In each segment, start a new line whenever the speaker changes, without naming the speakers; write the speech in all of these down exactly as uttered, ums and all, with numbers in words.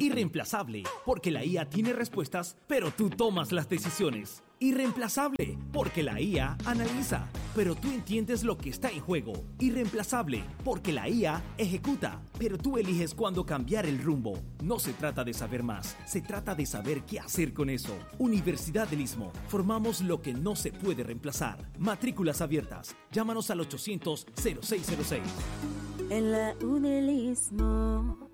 Irreemplazable, porque la I A tiene respuestas, pero tú tomas las decisiones. Irreemplazable, porque la I A analiza, pero tú entiendes lo que está en juego. Irreemplazable, porque la I A ejecuta, pero tú eliges cuándo cambiar el rumbo. No se trata de saber más, se trata de saber qué hacer con eso. Universidad del Istmo, formamos lo que no se puede reemplazar. Matrículas abiertas, llámanos al ochocientos cero seis cero seis.
En la U del Istmo.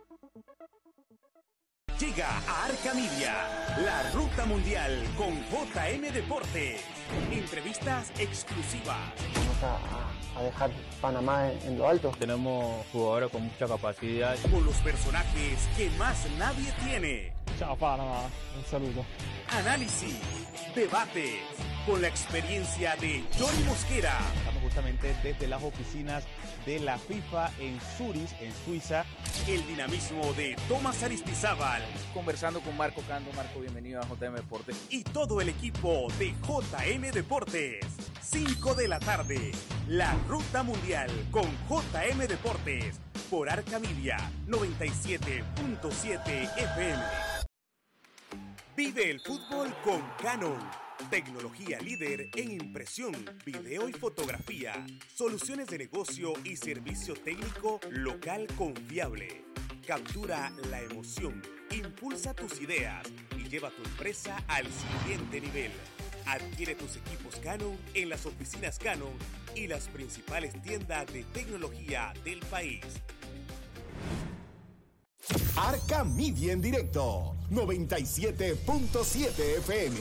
Llega a Arca Media, la ruta mundial con J M Deportes. Entrevistas exclusivas.
Vamos a, a dejar Panamá en, en lo alto.
Tenemos jugadores con mucha capacidad.
Con los personajes que más nadie tiene.
Chao Panamá, un saludo.
Análisis, debates, con la experiencia de Johnny Mosquera.
Estamos justamente desde las oficinas de la FIFA en Zurich, en Suiza.
El dinamismo de Tomás Aristizábal.
Conversando con Marco Cando. Marco, bienvenido a J M Deportes.
Y todo el equipo de J M Deportes. cinco de la tarde, la ruta mundial con J M Deportes. Por Arca Media, noventa y siete punto siete F M. Vive el fútbol con Canon. Tecnología líder en impresión, video y fotografía. Soluciones de negocio y servicio técnico local confiable. Captura la emoción, impulsa tus ideas y lleva tu empresa al siguiente nivel. Adquiere tus equipos Canon en las oficinas Canon y las principales tiendas de tecnología del país.
Arca Media en directo, noventa y siete punto siete F M.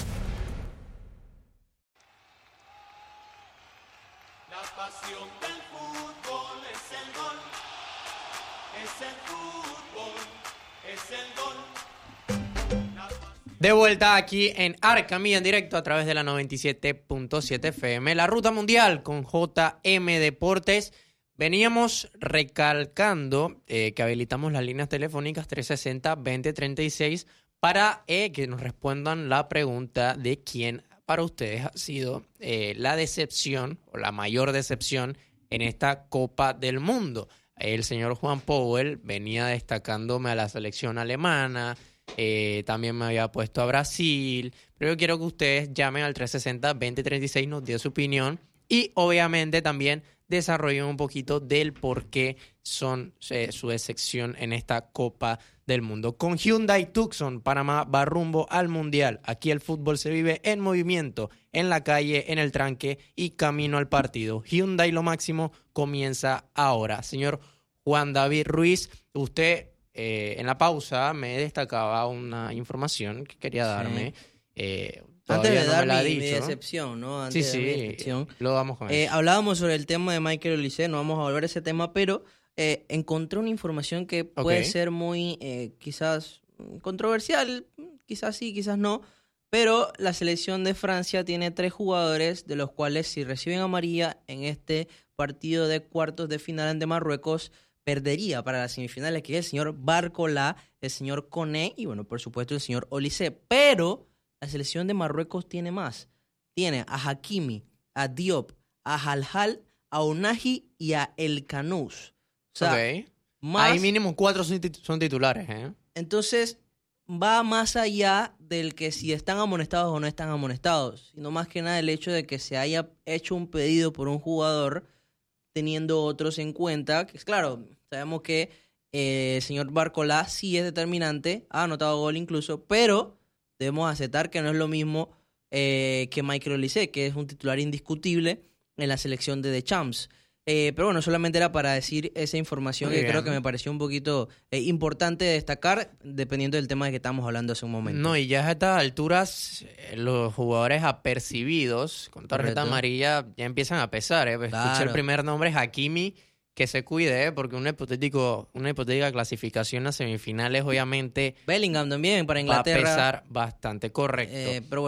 La pasión del fútbol es el gol, es el fútbol, es el gol.
De vuelta aquí en Arca Media en directo a través de la noventa y siete punto siete F M, la ruta mundial con J M Deportes. Veníamos recalcando eh, que habilitamos las líneas telefónicas trescientos sesenta, veinte treinta y seis para eh, que nos respondan la pregunta de quién para ustedes ha sido eh, la decepción o la mayor decepción en esta Copa del Mundo. El señor Juan Powell venía destacándome a la selección alemana, eh, también me había puesto a Brasil, pero yo quiero que ustedes llamen al trescientos sesenta, veinte treinta y seis, nos dé su opinión y obviamente también desarrollen un poquito del por qué son eh, su decepción en esta Copa del Mundo. Con Hyundai Tucson, Panamá va rumbo al Mundial. Aquí el fútbol se vive en movimiento, en la calle, en el tranque y camino al partido. Hyundai Lo Máximo comienza ahora. Señor Juan David Ruiz, usted eh, en la pausa me destacaba una información que quería darme.
Sí.
Eh,
Antes de
no
dar
me
mi,
mi
mi decepción, ¿no? Antes
sí,
de dar
sí,
mi decepción.
lo damos con
eh,
eso.
Hablábamos sobre el tema de Michael Olise, no vamos a volver a ese tema, pero eh, encontré una información que puede
Okay.
ser muy, eh, quizás, controversial, quizás sí, quizás no, pero la selección de Francia tiene tres jugadores, de los cuales si reciben amarilla en este partido de cuartos de final ante Marruecos, perdería para las semifinales, que es el señor Barcola, el señor Koné y, bueno, por supuesto, el señor Olise. Pero la selección de Marruecos tiene más. Tiene a Hakimi, a Diop, a Halhal, a Unahi y a El Kanous. O sea,
okay.
más...
Ahí mínimo cuatro son, tit- son titulares, ¿eh?
Entonces, va más allá del que si están amonestados o no están amonestados, sino más que nada el hecho de que se haya hecho un pedido por un jugador teniendo otros en cuenta. Que, claro, sabemos que eh, el señor Barcola sí es determinante, ha anotado gol incluso, pero debemos aceptar que no es lo mismo eh, que Michael Olise, que es un titular indiscutible en la selección de The Champs. Eh, pero bueno, solamente era para decir esa información
Muy
que
bien.
creo que me pareció un poquito eh, importante de destacar, dependiendo del tema de que estamos hablando hace un momento.
No, y ya a estas alturas, eh, los jugadores apercibidos con tarjeta
Correcto.
amarilla ya empiezan a pesar, ¿eh? Escuché
Claro.
el primer nombre, Hakimi, que se cuide, ¿eh? Porque un hipotético, una hipotética clasificación a semifinales, obviamente,
Bellingham también para
va a
Inglaterra.
pesar bastante, correcto.
Eh, pero bueno.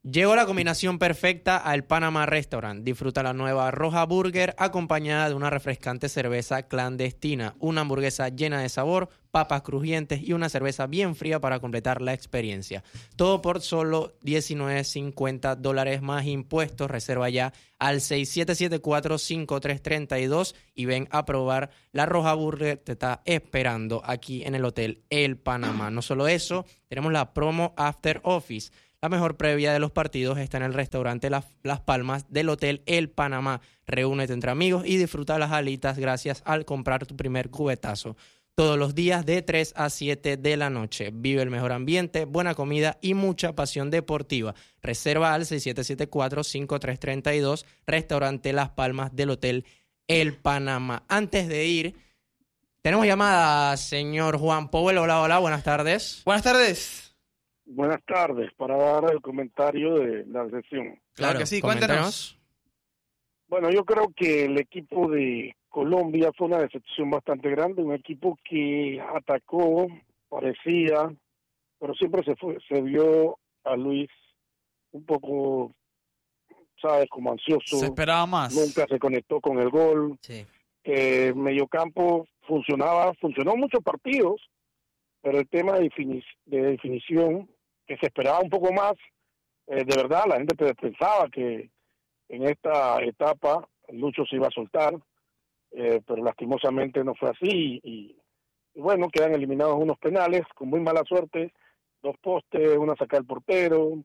Llegó la combinación perfecta al Panama Restaurant. Disfruta la nueva Roja Burger acompañada de una refrescante cerveza clandestina, una hamburguesa llena de sabor, papas crujientes y una cerveza bien fría para completar la experiencia. Todo por solo diecinueve cincuenta dólares más impuestos. Reserva ya al seis siete siete cuatro, cinco tres tres dos y ven a probar la Roja Burger. Te está esperando aquí en el Hotel El Panamá. No solo eso, tenemos la promo After Office. La mejor previa de los partidos está en el restaurante Las, Las Palmas del Hotel El Panamá. Reúnete entre amigos y disfruta las alitas gracias al comprar tu primer cubetazo. Todos los días de tres a siete de la noche. Vive el mejor ambiente, buena comida y mucha pasión deportiva. Reserva al seis siete siete cuatro, cinco tres tres dos, restaurante Las Palmas del Hotel El Panamá. Antes de ir, tenemos llamada, señor Juan Powell. Hola, hola, buenas tardes.
Buenas tardes.
Buenas tardes, para dar el comentario de la sesión.
Claro que sí, cuéntanos.
Bueno, yo creo que el equipo de Colombia fue una decepción bastante grande, un equipo que atacó, parecía, pero siempre se fue, se vio a Luis un poco, sabes, como ansioso.
Se esperaba más.
Nunca se conectó con el gol.
Sí.
Eh, mediocampo funcionaba, funcionó muchos partidos, pero el tema de, defini- de definición, que se esperaba un poco más, eh, de verdad, la gente pensaba que en esta etapa Lucho se iba a soltar, eh, pero lastimosamente no fue así, y, y bueno, quedan eliminados unos penales, con muy mala suerte, dos postes, una saca del portero,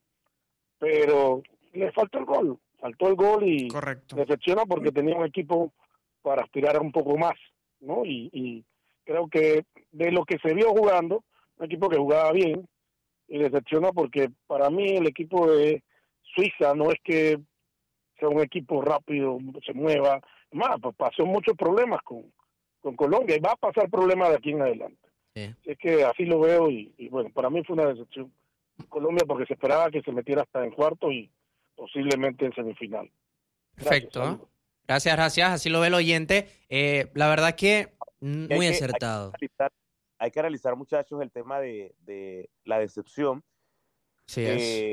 pero le faltó el gol, faltó el gol y
Correcto.
decepciona porque tenía un equipo para aspirar a un poco más, ¿no? Y, y creo que de lo que se vio jugando, un equipo que jugaba bien, y decepciona porque para mí el equipo de Suiza no es que sea un equipo rápido, se mueva, más, pues pasó muchos problemas con, con Colombia y va a pasar problemas de aquí en adelante.
Sí.
Es que así lo veo y, y bueno, para mí fue una decepción Colombia porque se esperaba que se metiera hasta en cuarto y posiblemente en semifinal.
Perfecto. Gracias, gracias, gracias. Así lo ve el oyente. Eh, la verdad que mm, muy
hay que,
acertado.
Hay que, analizar, hay que analizar, muchachos, el tema de, de la decepción.
Sí,
eh,
es.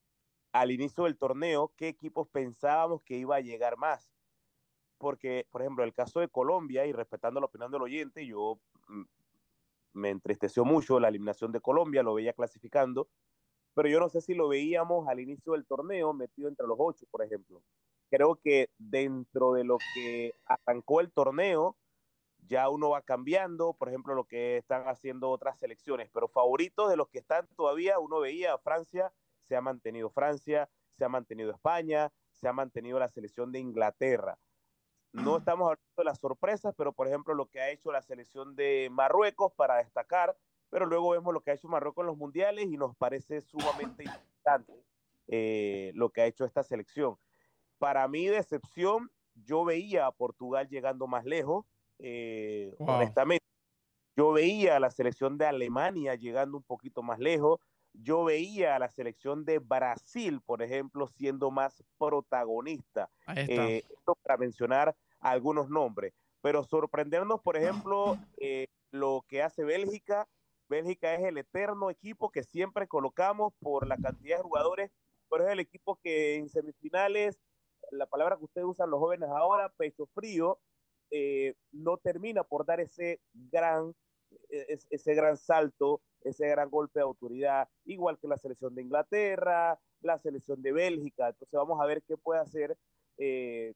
Al inicio del torneo, ¿qué equipos pensábamos que iba a llegar más? Porque, por ejemplo, el caso de Colombia, y respetando la opinión del oyente, yo mm, me entristeció mucho la eliminación de Colombia, lo veía clasificando, pero yo no sé si lo veíamos al inicio del torneo metido entre los ocho, por ejemplo. Creo que dentro de lo que arrancó el torneo, ya uno va cambiando, por ejemplo, lo que están haciendo otras selecciones, pero favoritos de los que están todavía, uno veía a Francia, se ha mantenido Francia, se ha mantenido España, se ha mantenido la selección de Inglaterra. No estamos hablando de las sorpresas, pero por ejemplo lo que ha hecho la selección de Marruecos para destacar, pero luego vemos lo que ha hecho Marruecos en los mundiales y nos parece sumamente importante eh, lo que ha hecho esta selección. Para mi decepción, yo veía a Portugal llegando más lejos, eh, wow. honestamente. Yo veía a la selección de Alemania llegando un poquito más lejos. Yo veía a la selección de Brasil, por ejemplo, siendo más protagonista.
Ahí está.
Eh, esto para mencionar algunos nombres. Pero sorprendernos, por ejemplo, eh, lo que hace Bélgica. Bélgica es el eterno equipo que siempre colocamos por la cantidad de jugadores, pero es el equipo que en semifinales, la palabra que ustedes usan los jóvenes ahora, pecho frío, eh, no termina por dar ese gran, ese, ese gran salto, ese gran golpe de autoridad, igual que la selección de Inglaterra, la selección de Bélgica. Entonces vamos a ver qué puede hacer. Eh,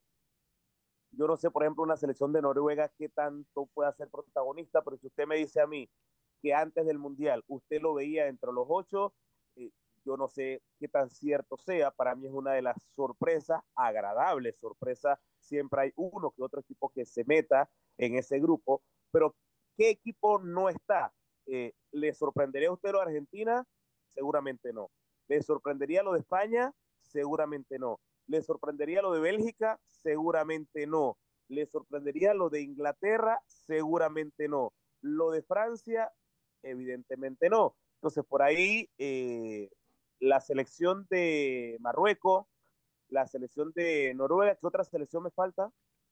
yo no sé, por ejemplo, una selección de Noruega qué tanto puede ser protagonista, pero si usted me dice a mí que antes del Mundial usted lo veía entre los ocho, eh, yo no sé qué tan cierto sea. Para mí es una de las sorpresas, agradables sorpresas. Siempre hay uno que otro equipo que se meta en ese grupo, pero ¿qué equipo no está? Eh, ¿Le sorprendería a usted lo de Argentina? Seguramente no. ¿Le sorprendería lo de España? Seguramente no. ¿Le sorprendería lo de Bélgica? Seguramente no. ¿Le sorprendería lo de Inglaterra? Seguramente no. ¿Lo de Francia? Evidentemente no. Entonces, por ahí, eh, la selección de Marruecos, la selección de Noruega, ¿qué otra selección me falta?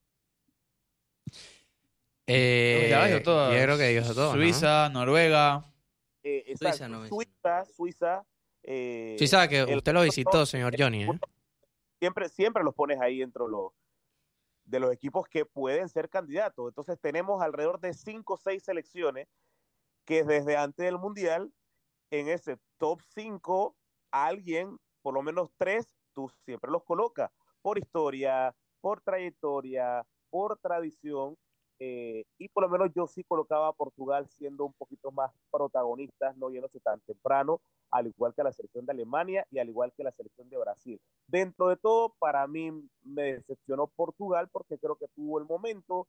Eh,
ya dijo todas.
Yo creo que dijo todo,
Suiza,
¿no?
Noruega.
Eh, exacto,
Suiza, no
Suiza, Suiza Eh,
sí sabe que
el,
usted lo visitó, señor Johnny. ¿eh?
Siempre, siempre los pones ahí dentro de los, de los equipos que pueden ser candidatos. Entonces tenemos alrededor de cinco o seis selecciones que desde antes del Mundial, en ese top cinco, alguien, por lo menos tres, tú siempre los colocas, por historia, por trayectoria, por tradición, eh, y por lo menos yo sí colocaba a Portugal siendo un poquito más protagonistas, no yéndose tan temprano, al igual que la selección de Alemania y al igual que la selección de Brasil. Dentro de todo, para mí me decepcionó Portugal porque creo que tuvo el momento,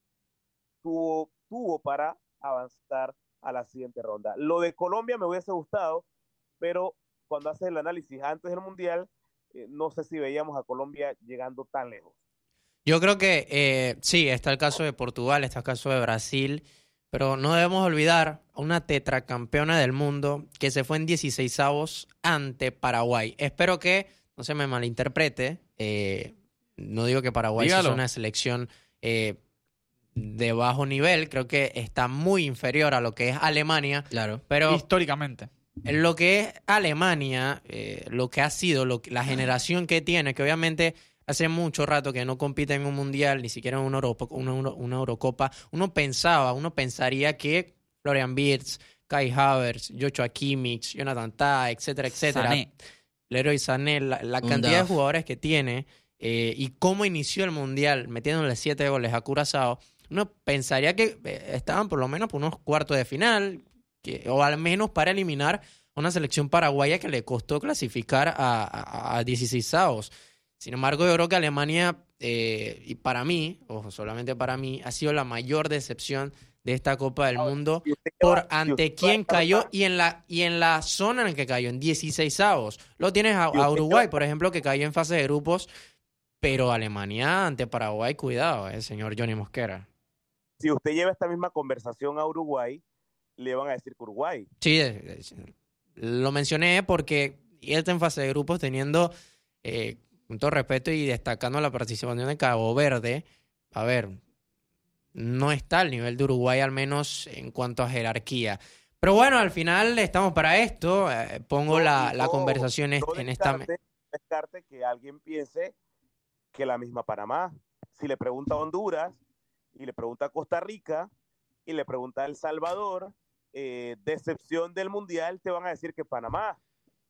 tuvo, tuvo para avanzar a la siguiente ronda. Lo de Colombia me hubiese gustado, pero cuando haces el análisis antes del Mundial, eh, no sé si veíamos a Colombia llegando tan lejos.
Yo creo que eh, sí, está el caso de Portugal, está el caso de Brasil, pero no debemos olvidar a una tetracampeona del mundo que se fue en dieciseisavos ante Paraguay. Espero que no se me malinterprete, eh, no digo que Paraguay sea una selección eh, de bajo nivel, creo que está muy inferior a lo que es Alemania.
Claro.
Pero
históricamente.
En lo que es Alemania, eh, lo que ha sido, lo que, la generación que tiene, que obviamente hace mucho rato que no compite en un mundial, ni siquiera en una, Euro, una, una Eurocopa, uno pensaba, uno pensaría que Florian Wirtz, Kai Havertz, Joshua Kimmich, Jonathan Tah, etcétera, etcétera,
Sané.
Leroy Sané, la, la cantidad de jugadores que tiene eh, y cómo inició el mundial metiéndole siete goles a Curazao, uno pensaría que eh, estaban por lo menos por unos cuartos de final, que, o al menos para eliminar a una selección paraguaya que le costó clasificar a, a, a dieciseisavos. Sin embargo, yo creo que Alemania, eh, y para mí, ojo, solamente para mí, ha sido la mayor decepción de esta Copa del Mundo por ante quién cayó y en la y en la zona en la que cayó, en dieciseisavos. Lo tienes a, a Uruguay, por ejemplo, que cayó en fase de grupos, pero Alemania ante Paraguay, cuidado, el eh, señor Johnny Mosquera.
Si usted lleva esta misma conversación a Uruguay, le van a decir que Uruguay.
Sí, lo mencioné porque él está en fase de grupos teniendo, eh, con todo respeto y destacando la participación de Cabo Verde. A ver, no está al nivel de Uruguay, al menos en cuanto a jerarquía. Pero bueno, al final estamos para esto. Eh, pongo no, la, no, la conversación no en esta...
No descarte que alguien piense que la misma Panamá. Si le pregunta a Honduras, y le pregunta a Costa Rica, y le pregunta a El Salvador, eh, decepción del Mundial, te van a decir que Panamá.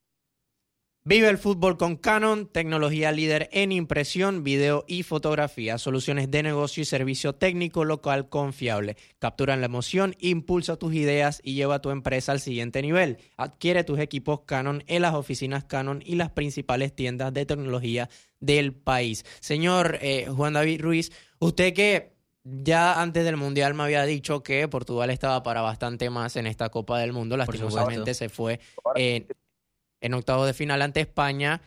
Vive el fútbol con Canon, tecnología líder en impresión, video y fotografía, soluciones de negocio y servicio técnico local confiable. Capturan la emoción, impulsa tus ideas y lleva a tu empresa al siguiente nivel. Adquiere tus equipos Canon en las oficinas Canon y las principales tiendas de tecnología del país. Señor eh, Juan David Ruiz, usted que ya antes del Mundial me había dicho que Portugal estaba para bastante más en esta Copa del Mundo, lastimosamente se fue en... Eh, en octavos de final ante España.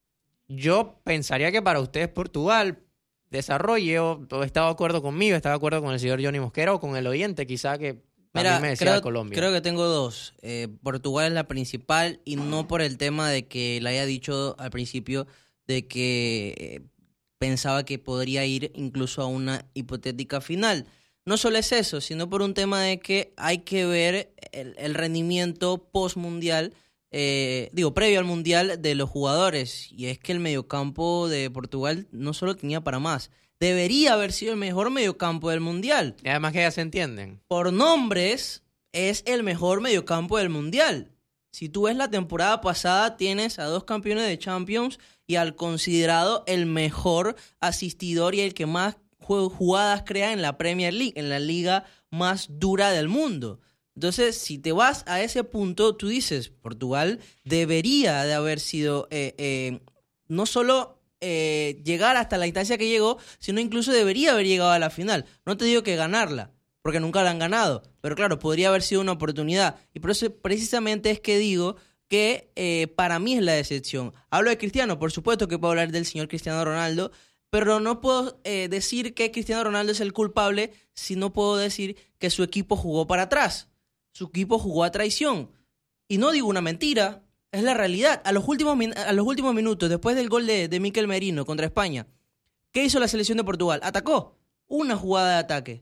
Yo pensaría que para ustedes Portugal desarrolle, o, o está de acuerdo conmigo, está de acuerdo con el señor Johnny Mosquera o con el oyente quizá que también me decía
creo,
Colombia.
Creo que tengo dos. Eh, Portugal es la principal y no por el tema de que le haya dicho al principio de que eh, pensaba que podría ir incluso a una hipotética final. No solo es eso, sino por un tema de que hay que ver el, el rendimiento post-mundial. Eh, digo, previo al Mundial de los jugadores, y es que el mediocampo de Portugal no solo tenía para más, debería haber sido el mejor mediocampo del Mundial.
Y además que ya se entienden.
Por nombres, es el mejor mediocampo del Mundial. Si tú ves la temporada pasada, tienes a dos campeones de Champions y al considerado el mejor asistidor y el que más jugadas crea en la Premier League, en la liga más dura del mundo. Entonces, si te vas a ese punto, tú dices, Portugal debería de haber sido eh, eh, no solo eh, llegar hasta la instancia que llegó, sino incluso debería haber llegado a la final. No te digo que ganarla, porque nunca la han ganado, pero claro, podría haber sido una oportunidad. Y por eso precisamente es que digo que eh, para mí es la decepción. Hablo de Cristiano, por supuesto que puedo hablar del señor Cristiano Ronaldo, pero no puedo eh, decir que Cristiano Ronaldo es el culpable si no puedo decir que su equipo jugó para atrás. Su equipo jugó a traición. Y no digo una mentira, es la realidad. A los últimos, a los últimos minutos, después del gol de, de Mikel Merino contra España, ¿qué hizo la selección de Portugal? Atacó. Una jugada de ataque.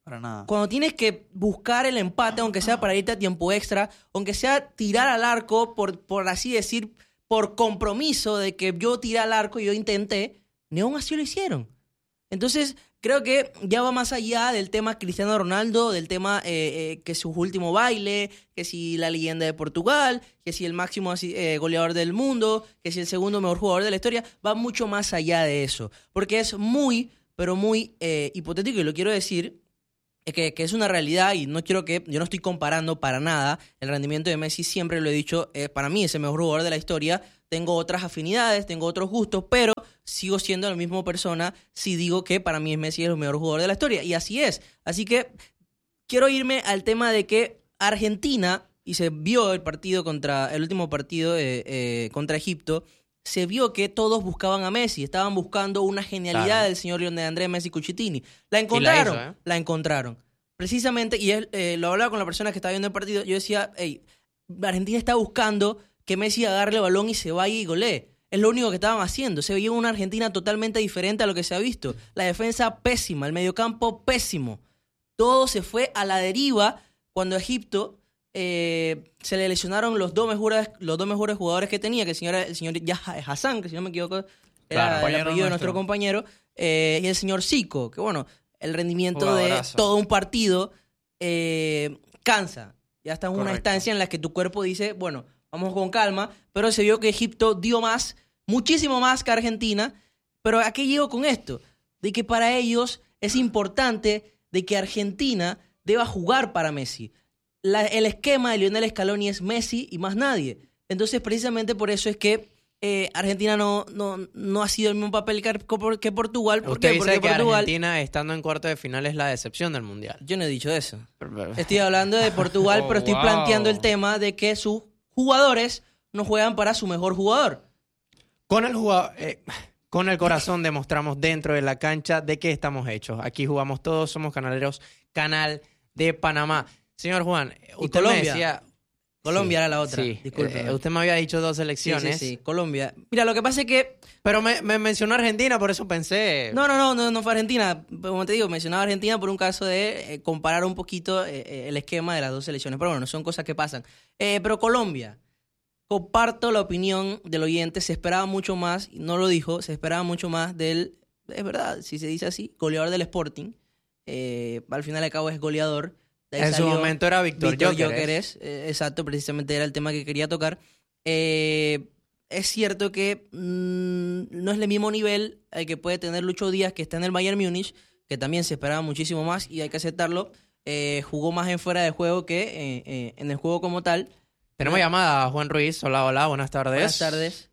Para nada.
Cuando tienes que buscar el empate, aunque sea para irte a tiempo extra, aunque sea tirar al arco, por, por así decir, por compromiso de que yo tiré al arco y yo intenté, ni aún así lo hicieron. Entonces, creo que ya va más allá del tema Cristiano Ronaldo, del tema eh, eh, que su último baile, que si la leyenda de Portugal, que si el máximo eh, goleador del mundo, que si el segundo mejor jugador de la historia, va mucho más allá de eso. Porque es muy, pero muy eh, hipotético, y lo quiero decir, Que, que es una realidad, y no quiero que yo no estoy comparando para nada el rendimiento de Messi, siempre lo he dicho, eh, para mí es el mejor jugador de la historia. Tengo otras afinidades, tengo otros gustos, pero sigo siendo la misma persona si digo que para mí Messi es el mejor jugador de la historia, y así es. Así que quiero irme al tema de que Argentina, y se vio el partido contra el último partido eh, eh, contra Egipto, se vio que todos buscaban a Messi, estaban buscando una genialidad claro. del señor Lionel Andrés Messi Cucitini. La encontraron, la, hizo, ¿eh? la encontraron. Precisamente, y él, eh, lo hablaba con la persona que estaba viendo el partido, yo decía, hey, Argentina está buscando que Messi agarre el balón y se vaya y golee. Es lo único que estaban haciendo. Se veía una Argentina totalmente diferente a lo que se ha visto. La defensa pésima, el mediocampo pésimo. Todo se fue a la deriva cuando Egipto... Eh, se le lesionaron los dos mejores los dos mejores jugadores que tenía, que el señor el señor Yahya Hassan, que si no me equivoco era claro, el apellido de nuestro compañero, eh, y el señor Zico, que bueno, el rendimiento Jugadorazo. de todo un partido eh, cansa. Ya está en una instancia en la que tu cuerpo dice, bueno, vamos con calma, pero se vio que Egipto dio más, muchísimo más que Argentina. Pero ¿a qué llego con esto? De que para ellos es importante de que Argentina deba jugar para Messi. La, el esquema de Lionel Scaloni es Messi y más nadie. Entonces, precisamente por eso es que eh, Argentina no, no, no ha sido el mismo papel que, que Portugal. ¿Por
Usted
qué?
dice
Porque
que
Portugal...
Argentina, estando en cuarto de final, es la decepción del Mundial.
Yo no he dicho eso. Estoy hablando de Portugal, oh, pero estoy wow. planteando el tema de que sus jugadores no juegan para su mejor jugador.
Con el jugador... Eh... Con el corazón demostramos dentro de la cancha de qué estamos hechos. Aquí jugamos todos, somos canaleros, Canal de Panamá. Señor Juan, usted
Colombia.
me decía...
Colombia
sí,
era la otra,
sí.
disculpe.
Eh, usted me había dicho dos elecciones.
Sí, sí, sí, Colombia. Mira, lo que pasa es que...
Pero me, me mencionó Argentina, por eso pensé...
No, no, no, no, no fue Argentina. Como te digo, mencionaba Argentina por un caso de eh, comparar un poquito eh, el esquema de las dos selecciones. Pero bueno, son cosas que pasan. Eh, pero Colombia, comparto la opinión del oyente, se esperaba mucho más, no lo dijo, se esperaba mucho más del... Es verdad, si se dice así, goleador del Sporting. Eh, al final al cabo es goleador.
En su momento era Víctor
Gyökeres. Eh, exacto, precisamente era el tema que quería tocar. Eh, es cierto que mmm, no es el mismo nivel el que puede tener Lucho Díaz, que está en el Bayern Múnich, que también se esperaba muchísimo más y hay que aceptarlo. Eh, jugó más en fuera de juego que eh, eh, en el juego como tal.
Tenemos ¿no? llamada a Juan Ruiz. Hola, hola, buenas tardes.
Buenas tardes.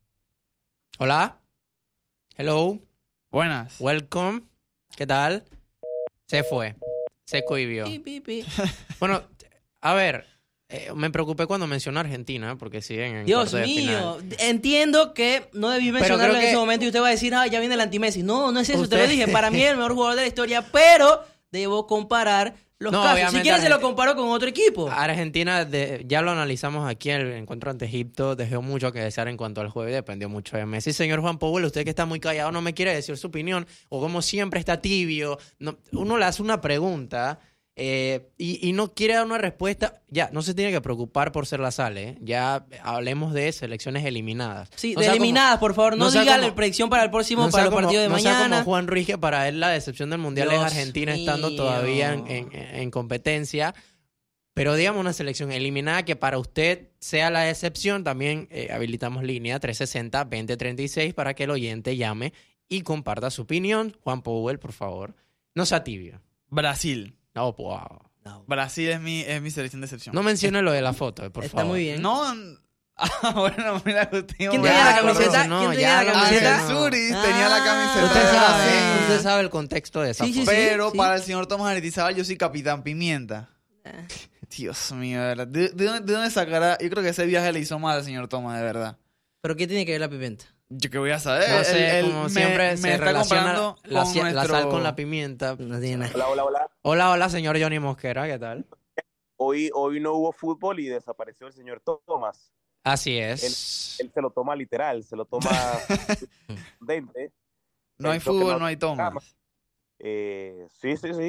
Hola. Hello.
Buenas.
Welcome. ¿Qué tal? Se fue. Se cohibió.
Pi, pi, pi.
Bueno, a ver, eh, me preocupé cuando mencionó Argentina, porque siguen en
Dios
cuarto de
mío,
final.
Entiendo que no debí mencionarlo en
que...
ese momento y usted va a decir, ah, ya viene el anti-Messi. No, no es eso,
usted...
te lo dije. Para mí es el mejor jugador de la historia, pero debo comparar los
no,
casos. Si quieres
Argentina...
se lo comparo con otro equipo.
Argentina, de, ya lo analizamos aquí en el encuentro ante Egipto, dejó mucho que desear en cuanto al juego y dependió mucho de Messi. Señor Juan Powell, usted que está muy callado no me quiere decir su opinión, o como siempre está tibio. No, uno le hace una pregunta... Eh, y, y no quiere dar una respuesta, ya, no se tiene que preocupar por ser la sale, ¿eh? Ya hablemos de selecciones eliminadas.
Sí,
no
de eliminadas, como, por favor, no, no diga la predicción para el próximo,
no
para el
como,
partido de
no
mañana.
No sea como Juan Ruiz, que para él la decepción del Mundial
Dios
es Argentina mío. Estando todavía en, en, en competencia. Pero digamos una selección eliminada que para usted sea la decepción, también eh, habilitamos línea trescientos sesenta, veinte treinta y seis para que el oyente llame y comparta su opinión. Juan Powell, por favor, no sea tibio.
Brasil.
No, wow.
No. Brasil es mi, es mi selección de excepción.
No mencione lo de la foto, por
Está
favor.
muy bien.
No. Ah, bueno, mira, usted.
¿Quién tenía la camiseta?
No,
¿Quién tenía
ya,
la camiseta?
Ah, Suris
ah,
tenía la camiseta.
Usted sabe,
sí.
usted sabe el contexto de esa
sí,
foto.
sí,
Pero
sí.
para el señor Tomás Aritizábal, yo soy Capitán Pimienta.
Ah.
Dios mío, de verdad. ¿De, de, dónde, ¿De dónde sacará? Yo creo que ese viaje le hizo mal al señor Tomás, de verdad.
¿Pero qué tiene que ver la pimienta?
Yo qué voy a saber.
No sé,
él, él
como
me,
siempre
me
se
está
relaciona
comparando
la,
con
la
nuestro...
sal con la pimienta.
No tiene nada.
Hola, hola, hola.
Hola, hola, señor Johnny Mosquera, ¿qué tal?
Hoy, hoy no hubo fútbol y desapareció el señor Tomás.
Así es.
Él, él se lo toma literal, se lo toma dente.
No hay
Él,
fútbol,
no,
no hay Tomás.
Eh, sí, sí, sí.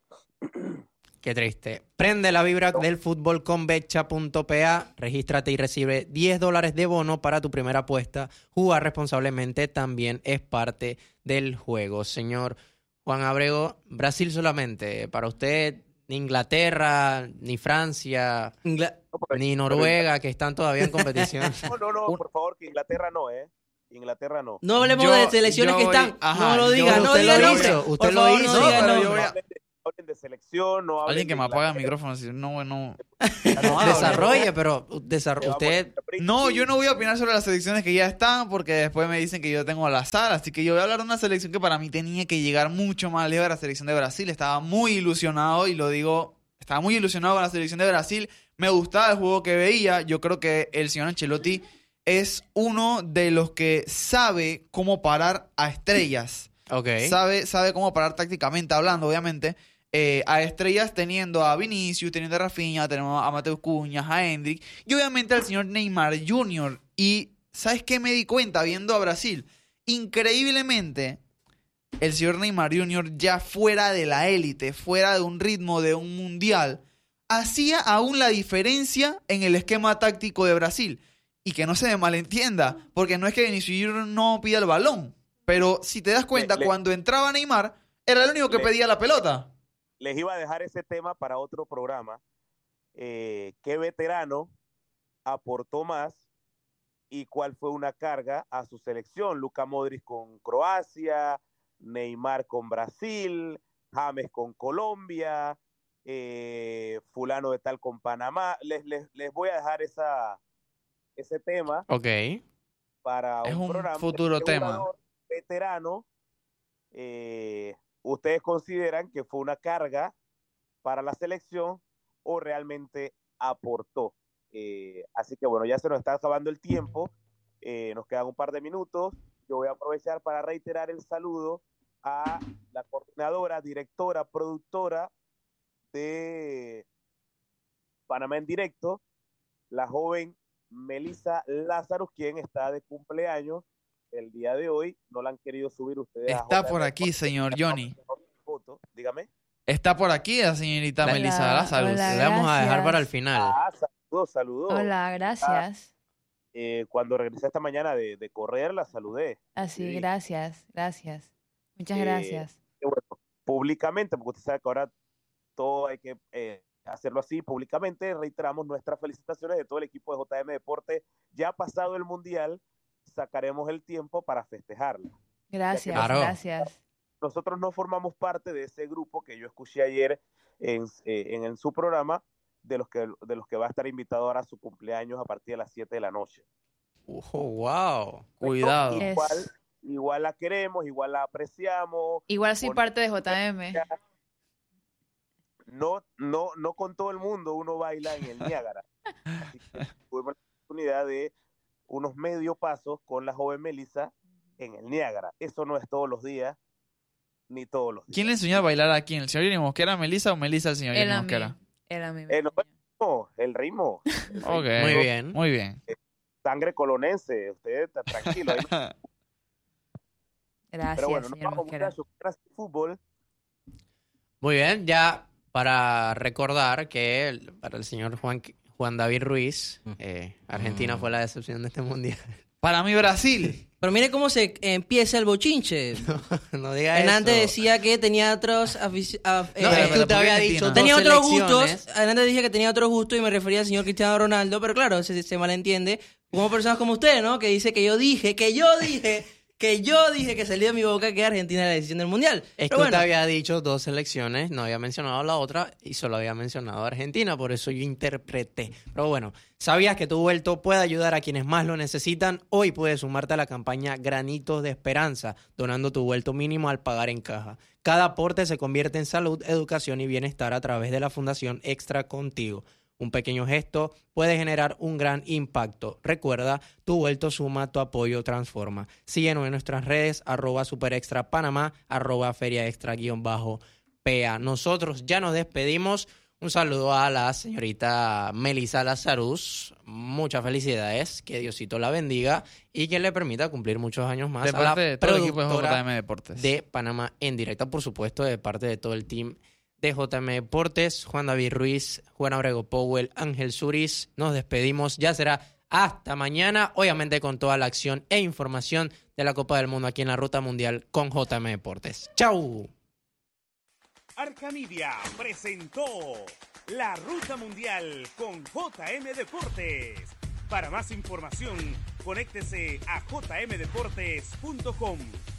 Qué triste. Prende la vibra del fútbol con betcha punto p a. Regístrate y recibe diez dólares de bono para tu primera apuesta. Jugar responsablemente también es parte del juego. Señor Juan Abrego, Brasil solamente. Para usted, ni Inglaterra, ni Francia,
Ingla-
ni Noruega, que están todavía en competición.
No, no, no, por favor, que Inglaterra no, ¿eh? Inglaterra no.
No hablemos
Yo-
de selecciones
yo
que
voy-
están.
ajá,
no lo
yo-
diga, no
usted
diga
lo
nombre.
hizo, usted
Por
lo
favor,
hizo.
No diga
pero
nombre.
yo voy a-
Hablen de, hablen de selección, no hablen
Alguien que
de
me apaga el
Inglaterra.
micrófono. Si no, no.
Desarrolle, pero desar-
Te vamos
usted...
a abrir.
No, yo no voy a opinar sobre las selecciones que ya están porque después me dicen que yo tengo al azar. Así que yo voy a hablar de una selección que para mí tenía que llegar mucho más lejos, la selección de Brasil. Estaba muy ilusionado y lo digo, estaba muy ilusionado con la selección de Brasil. Me gustaba el juego que veía. Yo creo que el señor Ancelotti es uno de los que sabe cómo parar a estrellas.
Ok.
Sabe, sabe cómo parar tácticamente hablando, obviamente. Eh, a estrellas teniendo a Vinicius, teniendo a Rafinha, tenemos a Mateus Cunha, a Endrick y obviamente al señor Neymar junior Y ¿sabes qué me di cuenta viendo a Brasil? Increíblemente, el señor Neymar junior ya fuera de la élite, fuera de un ritmo de un mundial, hacía aún la diferencia en el esquema táctico de Brasil. Y que no se me malentienda, porque no es que Vinicius Junior no pida el balón, pero si te das cuenta,
Le- le-
cuando entraba Neymar, era el único que
Le-
pedía la pelota.
Les iba a dejar ese tema para otro programa. Eh, ¿Qué veterano aportó más y cuál fue una carga a su selección? Luka Modric con Croacia, Neymar con Brasil, James con Colombia, eh, fulano de tal con Panamá. Les, les, les voy a dejar esa, ese tema
Ok.
para
Es
un,
un
programa.
futuro
¿Qué
tema.
jugador veterano eh, ustedes consideran que fue una carga para la selección o realmente aportó? Eh, así que bueno, ya se nos está acabando el tiempo, eh, nos quedan un par de minutos. Yo voy a aprovechar para reiterar el saludo a la coordinadora, directora, productora de Panamá en Directo, la joven Melissa Lázaro, quien está de cumpleaños el día de hoy. No la han querido subir ustedes. a
Está
J M
por aquí, señor Johnny.
Foto. Dígame.
Está por aquí la señorita
Hola,
Melissa Lázaro.
hola.
Le vamos a dejar
Gracias.
para el final.
Ah, saludó, saludó.
Hola, gracias.
Eh, cuando regresé esta mañana de, de correr, la saludé.
Así,
Sí.
gracias, gracias. Muchas
Eh,
gracias.
Y bueno, públicamente, porque usted sabe que ahora todo hay que eh, hacerlo así, públicamente reiteramos nuestras felicitaciones de todo el equipo de J M Deporte. Ya pasado el Mundial, sacaremos el tiempo para festejarla.
Gracias,
Claro.
gracias.
Nosotros no formamos parte de ese grupo que yo escuché ayer en, eh, en, en su programa, de los, que, de los que va a estar invitado ahora a su cumpleaños a partir de las siete de la noche.
Oh, wow.
Cuidado.
Es-
Igual, igual la queremos, igual la apreciamos.
Igual soy
Con-
parte de J M.
No, no, no con todo el mundo uno baila en el Niágara. Así que tuvimos la oportunidad de unos medio pasos con la joven Melissa en el Niágara. Eso no es todos los días, ni todos los días.
¿Quién le enseñó a bailar a quién? ¿El señor Johnny Mosquera, a Melissa o Melissa al señor
Él
Johnny
a mí.
Mosquera?
Él a mí.
Eh, no, no, el ritmo. El ritmo.
Ok.
Muy bien.
Muy bien.
Sangre colonense. Usted está tranquilo. Ahí no-
Gracias,
Pero bueno, nos
señor
vamos,
Mosquera.
muchachos. Gracias, fútbol.
Muy bien, ya para recordar que el- para el señor Juan, Juan David Ruiz, eh, Argentina fue la decepción de este mundial.
Para mí, Brasil.
Pero mire cómo se empieza el bochinche.
No diga
Hernández
eso.
decía que tenía otros... afici- af-
No,
eh,
es que usted había dicho
tenía
dos
otros
selecciones.
gustos. Hernández dije que tenía otros gustos y me refería al señor Cristiano Ronaldo, pero claro, se, se malentiende. Como personas como usted, ¿no? Que dice que yo dije, que yo dije, que yo dije que salió de mi boca que Argentina era la decisión del Mundial.
Es que
Pero
usted
bueno,
había dicho dos selecciones, no había mencionado la otra y solo había mencionado a Argentina, por eso yo interpreté. Pero bueno, ¿sabías que tu vuelto puede ayudar a quienes más lo necesitan? Hoy puedes sumarte a la campaña Granitos de Esperanza, donando tu vuelto mínimo al pagar en caja. Cada aporte se convierte en salud, educación y bienestar a través de la Fundación Extra Contigo. Un pequeño gesto puede generar un gran impacto. Recuerda, tu vuelto suma, tu apoyo transforma. Síguenos en nuestras redes, arroba superextra panamá, arroba feria extra guión bajo P A. Nosotros ya nos despedimos. Un saludo a la señorita Melissa Lazarus. Muchas felicidades. Que Diosito la bendiga y que le permita cumplir muchos años más.
De
a la
parte de todo el equipo de
productora
J M Deportes.
de Panamá en directo, por supuesto, de parte de todo el team de J M Deportes, Juan David Ruiz, Juan Abrego Powell, Ángel Zuriz. Nos despedimos. Ya será hasta mañana, obviamente con toda la acción e información de la Copa del Mundo aquí en la Ruta Mundial con J M Deportes. ¡Chau!
Arcamedia presentó la Ruta Mundial con J M Deportes. Para más información, conéctese a j m deportes punto com.